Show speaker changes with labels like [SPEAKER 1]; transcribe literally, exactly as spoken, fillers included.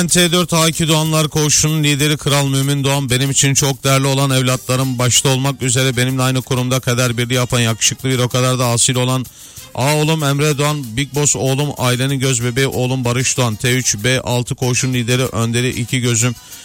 [SPEAKER 1] Ben T dört A iki Doğanlar Koğuşu'nun lideri Kral Mümin Doğan. Benim için çok değerli olan evlatlarım başta olmak üzere benimle aynı kurumda kader birliği yapan yakışıklı bir o kadar da asil olan A oğlum Emre Doğan, Big Boss oğlum, ailenin göz bebeği oğlum Barış Doğan, T üç B altı Koğuşu'nun lideri önderi iki gözüm